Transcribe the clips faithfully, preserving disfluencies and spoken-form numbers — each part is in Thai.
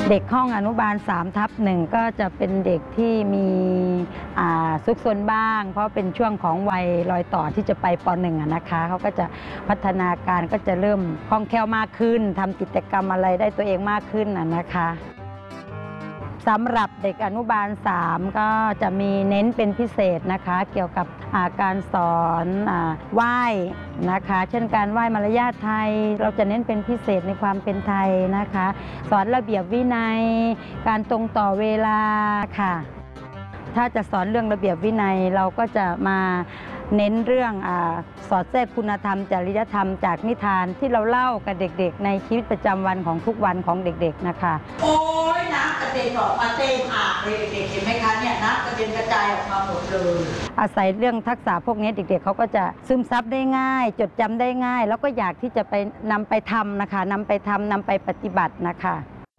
เด็กห้องอนุบาลสามทับหนึ่งก็จะเป็นเด็กที่มีซุกซนบ้างเพราะเป็นช่วงของวัยรอยต่อที่จะไปป.หนึ่ง นะคะเขาก็จะพัฒนาการก็จะเริ่มคล่องแคล่วมากขึ้นทำกิจกรรมอะไรได้ตัวเองมากขึ้นนะคะสำหรับเด็กอนุบาลสามก็จะมีเน้นเป็นพิเศษนะคะเกี่ยวกับการสอนไหว้นะคะเช่นการไหว้มารยาทไทยเราจะเน้นเป็นพิเศษในความเป็นไทยนะคะสอนระเบียบวินัยการตรงต่อเวลาค่ะถ้าจะสอนเรื่องระเบียบวินัยเราก็จะมาเน้นเรื่องอสอดแทรกคุณธรรมจริยธรรมจากนิทานที่เราเล่ากับเด็กๆในชีวิตประจำวันของทุกวันของเด็กๆนะคะโอ้ยน้ำกระเด็นออกมาเต็มอ่างเลยเด็กๆเห็นไหมคะเนี่ยน้ำกระเด็นกระจายออกมาหมดเลยอาศัยเรื่องทักษะพวกนี้เด็กๆเขาก็จะซึมซับได้ง่ายจดจำได้ง่ายแล้วก็อยากที่จะไปนำไปทำนะคะนำไปทำนำไปปฏิบัตินะคะ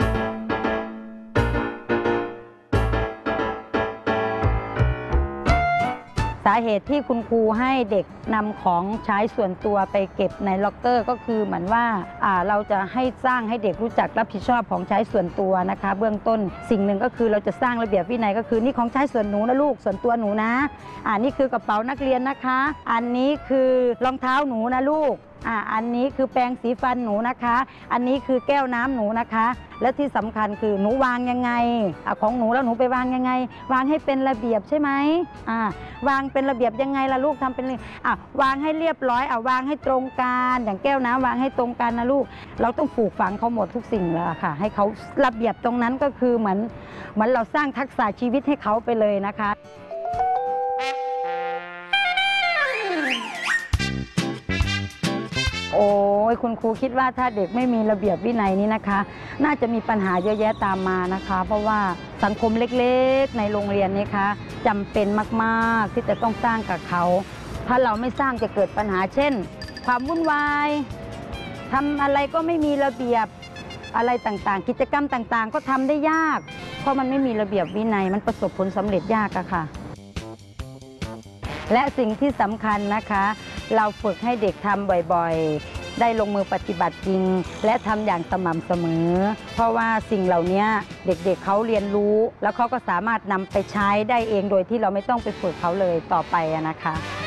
สาเหตุที่คุณครูให้เด็กนำของใช้ส่วนตัวไปเก็บในล็อกเกอร์ก็คือเหมือนว่าเราจะให้สร้างให้เด็กรู้จักรับผิดชอบของใช้ส่วนตัวนะคะเบื้องต้นสิ่งหนึ่งก็คือเราจะสร้างระเบียบวินัยก็คือนี่ของใช้ส่วนหนูนะลูกส่วนตัวหนูนะอ่านี่คือกระเป๋านักเรียนนะคะอันนี้คือรองเท้าหนูนะลูกอ่าอันนี้คือแปรงสีฟันหนูนะคะอันนี้คือแก้วน้ำหนูนะคะและที่สำคัญคือหนูวางยังไงอ่าของหนูแล้วหนูไปวางยังไงวางให้เป็นระเบียบใช่ไหมอ่าวางเป็นระเบียบยังไงล่ะลูกทำเป็นอ่าวางให้เรียบร้อยอ่าวางให้ตรงกันอย่างแก้วน้ำวางให้ตรงกันนะลูกเราต้องปลูกฝังเขาหมดทุกสิ่งเลยค่ะให้เขาระเบียบตรงนั้นก็คือเหมือนเหมือนเราสร้างทักษะชีวิตให้เขาไปเลยนะคะโอ้ยคุณครูคิดว่าถ้าเด็กไม่มีระเบียบวินัยนี้นะคะน่าจะมีปัญหาเยอะแยะตามมานะคะเพราะว่าสังคมเล็กๆในโรงเรียนนี้คะจำเป็นมากๆที่จะต้องสร้างกับเขาถ้าเราไม่สร้างจะเกิดปัญหาเช่นความวุ่นวายทำอะไรก็ไม่มีระเบียบอะไรต่างๆกิจกรรมต่างๆก็ทำได้ยากเพราะมันไม่มีระเบียบวินัยมันประสบผลสำเร็จยากอะค่ะและสิ่งที่สำคัญนะคะเราฝึกให้เด็กทำบ่อยๆได้ลงมือปฏิบัติจริงและทำอย่างสม่ำเสมอเพราะว่าสิ่งเหล่านี้เด็กๆ เ, เขาเรียนรู้แล้วเขาก็สามารถนำไปใช้ได้เองโดยที่เราไม่ต้องไปฝึกเขาเลยต่อไปนะคะ